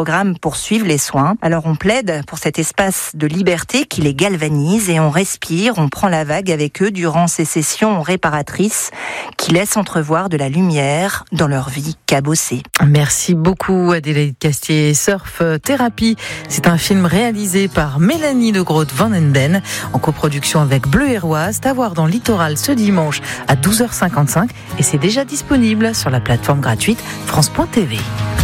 programme poursuivent les soins. Alors on plaide pour cet espace de liberté qui les galvanise et on respire, on prend la vague avec eux durant ces sessions réparatrices qui laissent entrevoir de la lumière dans leur vie cabossée. Merci beaucoup Adélaïde Castier. Surf Thérapie, c'est un film réalisé par Mélanie de Groot-Van Enden en coproduction avec Bleu Héroise. C'est à voir dans Littoral ce dimanche à 12h55 et c'est déjà disponible sur la plateforme gratuite France.tv.